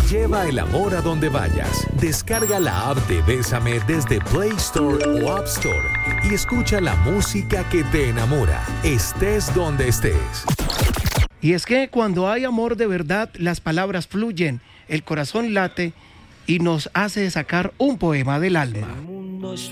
Lleva el amor a donde vayas. Descarga la app de Bésame desde Play Store o App Store y escucha la música que te enamora, estés donde estés. Y es que cuando hay amor de verdad, las palabras fluyen, el corazón late y nos hace sacar un poema del alma.